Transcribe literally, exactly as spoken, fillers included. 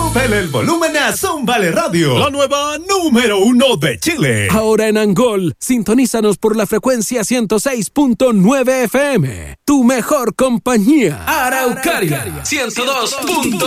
Súbele el volumen a Zómbale Radio, la nueva número uno de Chile. Ahora en Angol, sintonízanos por la frecuencia ciento seis punto nueve F M. Tu mejor compañía. Araucaria, ciento dos punto